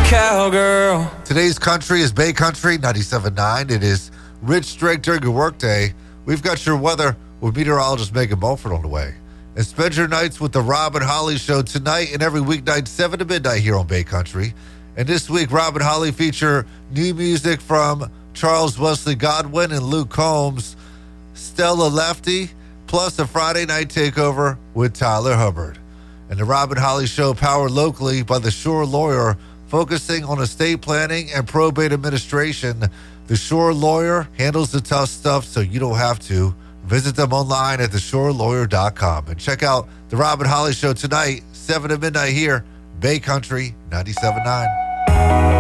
cowgirl. Today's country is Bay Country 97.9. It is Rich Drake during your workday. We've got your weather with meteorologist Megan Mulford on the way. And spend your nights with the Rob and Holly Show tonight and every weeknight 7 to midnight here on Bay Country. And this week, Rob and Holly feature new music from Charles Wesley Godwin and Luke Combs, Stella Lefty, plus a Friday night takeover with Tyler Hubbard. And the Rob and Holly Show, powered locally by the Shore Lawyer, focusing on estate planning and probate administration. The Shore Lawyer handles the tough stuff so you don't have to. Visit them online at theshorelawyer.com. And check out the Rob and Holly Show tonight, 7 to midnight here, Bay Country 97.9.